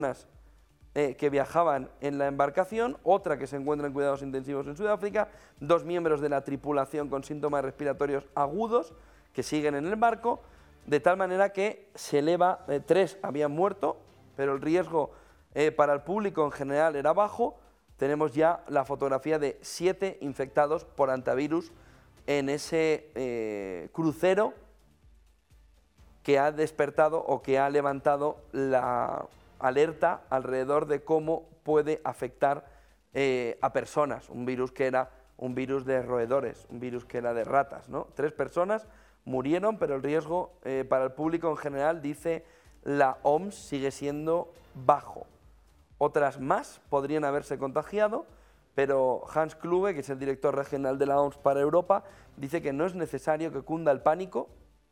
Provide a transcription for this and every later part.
que viajaban en la embarcación, otra que se encuentra en cuidados intensivos en Sudáfrica, 2 miembros de la tripulación con síntomas respiratorios agudos que siguen en el barco, de tal manera que se eleva, 3 habían muerto, pero el riesgo para el público en general era bajo. Tenemos ya la fotografía de 7 infectados por hantavirus en ese crucero que ha despertado o que ha levantado la alerta alrededor de cómo puede afectar a personas, un virus que era un virus de roedores, un virus que era de ratas, ¿no? 3 personas murieron, pero el riesgo para el público en general, dice la OMS, sigue siendo bajo. Otras más podrían haberse contagiado, pero Hans Kluge, que es el director regional de la OMS para Europa, dice que no es necesario que cunda el pánico,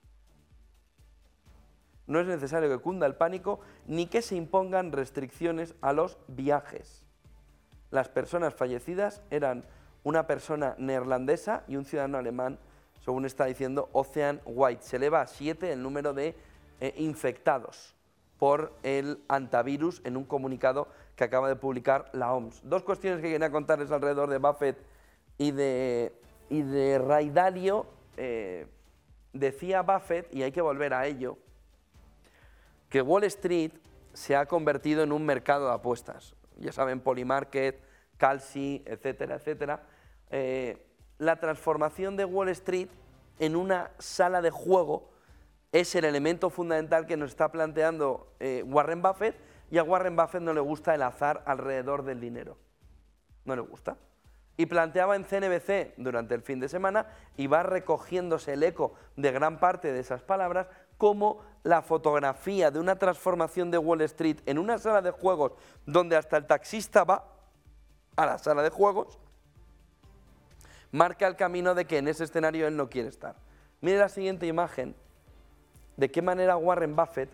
ni que se impongan restricciones a los viajes. Las personas fallecidas eran una persona neerlandesa y un ciudadano alemán, según está diciendo Ocean White. Se eleva a 7 el número de infectados por el hantavirus en un comunicado que acaba de publicar la OMS. 2 cuestiones que quería contarles alrededor de Buffett y de Ray Dalio. Decía Buffett, y hay que volver a ello, que Wall Street se ha convertido en un mercado de apuestas. Ya saben, Polymarket, Kalshi, etcétera, etcétera. La transformación de Wall Street en una sala de juego es el elemento fundamental que nos está planteando Warren Buffett, y a Warren Buffett no le gusta el azar alrededor del dinero. No le gusta. Y planteaba en CNBC durante el fin de semana, y va recogiéndose el eco de gran parte de esas palabras, como la fotografía de una transformación de Wall Street en una sala de juegos donde hasta el taxista va a la sala de juegos, marca el camino de que en ese escenario él no quiere estar. Mire la siguiente imagen, de qué manera Warren Buffett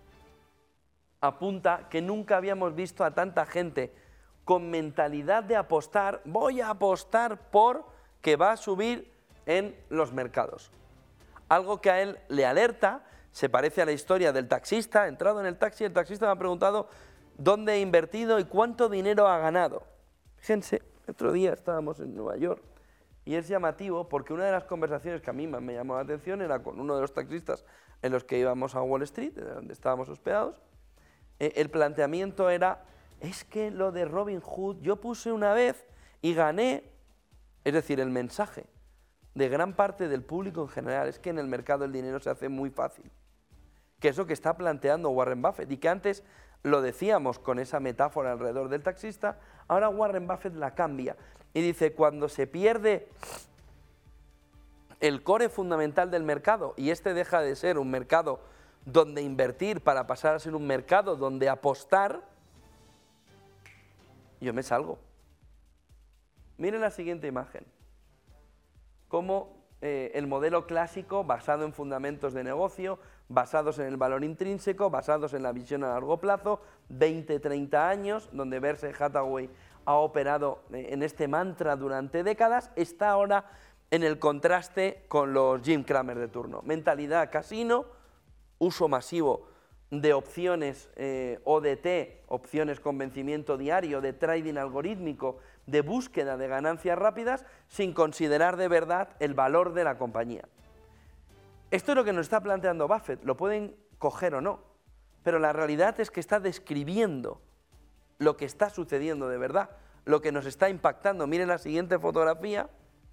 apunta que nunca habíamos visto a tanta gente con mentalidad de apostar, voy a apostar por que va a subir en los mercados. Algo que a él le alerta, se parece a la historia del taxista. He entrado en el taxi, el taxista me ha preguntado dónde he invertido y cuánto dinero ha ganado. Fíjense, otro día estábamos en Nueva York y es llamativo porque una de las conversaciones que a mí más me llamó la atención era con uno de los taxistas en los que íbamos a Wall Street, donde estábamos hospedados. El planteamiento era, es que lo de Robin Hood yo puse una vez y gané. Es decir, el mensaje de gran parte del público en general es que en el mercado el dinero se hace muy fácil, que es lo que está planteando Warren Buffett, y que antes lo decíamos con esa metáfora alrededor del taxista. Ahora Warren Buffett la cambia y dice, cuando se pierde el core fundamental del mercado y este deja de ser un mercado donde invertir para pasar a ser un mercado donde apostar, yo me salgo. Miren la siguiente imagen. Cómo el modelo clásico, basado en fundamentos de negocio, basados en el valor intrínseco, basados en la visión a largo plazo, 20, 30 años, donde Berkshire Hathaway ha operado en este mantra durante décadas, está ahora en el contraste con los Jim Cramer de turno. Mentalidad casino, uso masivo de opciones ODT, opciones con vencimiento diario, de trading algorítmico, de búsqueda de ganancias rápidas, sin considerar de verdad el valor de la compañía. Esto es lo que nos está planteando Buffett, lo pueden coger o no, pero la realidad es que está describiendo lo que está sucediendo de verdad, lo que nos está impactando. Miren la siguiente fotografía,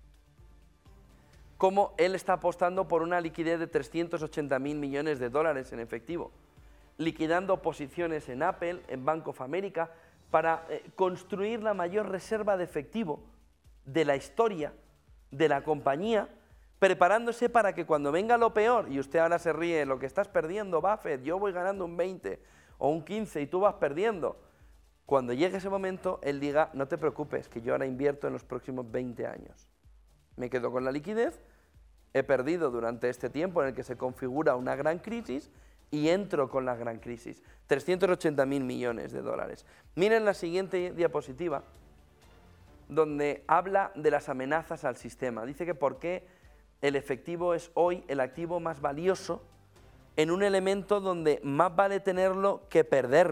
cómo él está apostando por una liquidez de 380.000 millones de dólares en efectivo, liquidando posiciones en Apple, en Bank of America, para construir la mayor reserva de efectivo de la historia de la compañía, preparándose para que cuando venga lo peor, y usted ahora se ríe, lo que estás perdiendo, Buffett, yo voy ganando un 20 o un 15 y tú vas perdiendo. Cuando llegue ese momento, él diga, no te preocupes, que yo ahora invierto en los próximos 20 años. Me quedo con la liquidez, he perdido durante este tiempo en el que se configura una gran crisis y entro con la gran crisis. 380.000 millones de dólares. Miren la siguiente diapositiva, donde habla de las amenazas al sistema. Dice que por qué el efectivo es hoy el activo más valioso en un elemento donde más vale tenerlo que perderlo.